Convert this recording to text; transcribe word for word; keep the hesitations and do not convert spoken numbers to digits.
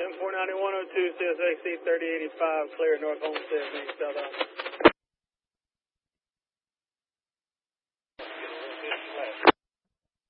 four nine one oh two, C S X C thirty eighty-five, clear North Homestead, South